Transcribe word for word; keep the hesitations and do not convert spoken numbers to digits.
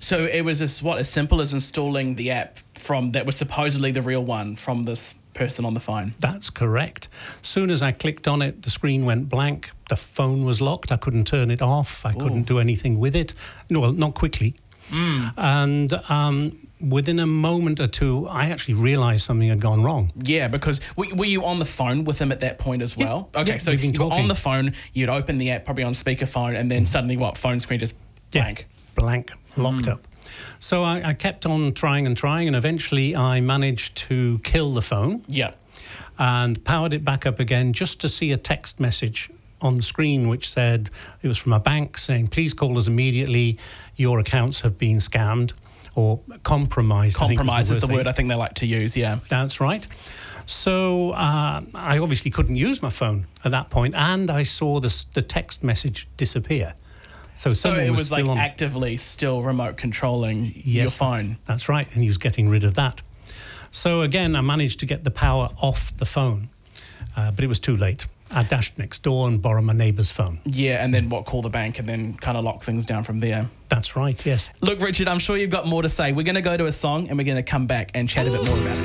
So it was as what as simple as installing the app from that was supposedly the real one from this person on the phone. That's correct. Soon as I clicked on it, the screen went blank. The phone was locked. I couldn't turn it off. I Ooh. couldn't do anything with it. No, well, not quickly. Mm. And um, within a moment or two, I actually realised something had gone wrong. Yeah, because were, were you on the phone with him at that point as well? Yeah, okay, yeah, so you were on the phone, you'd open the app probably on speakerphone, and then mm. suddenly what? Phone screen just blank. Yeah, blank, locked mm. up. So I, I kept on trying and trying, and eventually I managed to kill the phone. Yeah. And powered it back up again just to see a text message on the screen which said, it was from a bank saying, please call us immediately, your accounts have been scammed or compromised. Compromise is the, the word I think they like to use, yeah. That's right. So uh, I obviously couldn't use my phone at that point, and I saw the, the text message disappear. So, so it was, was like on. actively still remote controlling yes, your phone. That's, that's right, and he was getting rid of that. So again, I managed to get the power off the phone, uh, but it was too late. I dashed next door and borrowed my neighbour's phone. Yeah, and then what, call the bank and then kind of lock things down from there. That's right, yes. Look, Richard, I'm sure you've got more to say. We're going to go to a song and we're going to come back and chat a bit more about it.